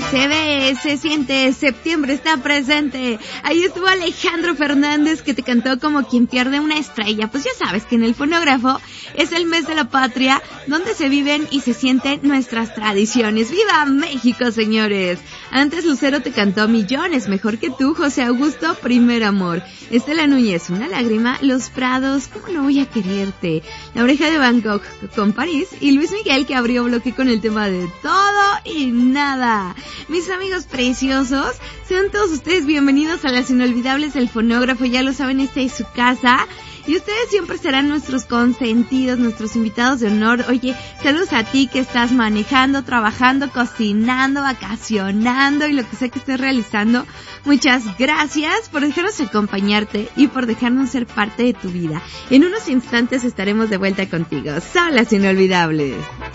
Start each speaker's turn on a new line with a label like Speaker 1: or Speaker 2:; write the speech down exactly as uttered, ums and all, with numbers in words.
Speaker 1: se ve, se siente, septiembre está presente. Ahí estuvo Alejandro Fernández, que te cantó Como quien pierde una estrella. Pues ya sabes que en el fonógrafo es el mes de la patria, donde se viven y se sienten nuestras tradiciones. ¡Viva México, señores! Antes Lucero te cantó Millones, Mejor que tú, José Augusto, Primer Amor. Estela Núñez, Una lágrima, Los Prados, ¿Cómo no voy a quererte? La Oreja de Van Gogh con París, y Luis Miguel, que abrió bloque con el tema de Todo y Nada. Mis amigos preciosos, sean todos ustedes bienvenidos a las inolvidables del fonógrafo. Ya lo saben, esta es su casa y ustedes siempre serán nuestros consentidos, nuestros invitados de honor. Oye, saludos a ti que estás manejando, trabajando, cocinando, vacacionando y lo que sea que estés realizando. Muchas gracias por dejarnos acompañarte y por dejarnos ser parte de tu vida. En unos instantes estaremos de vuelta contigo. Son las inolvidables.